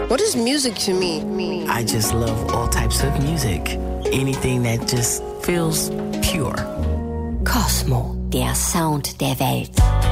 What is music to me? I just love all types of music. Anything that just feels pure. Kosmo, der Sound der Welt.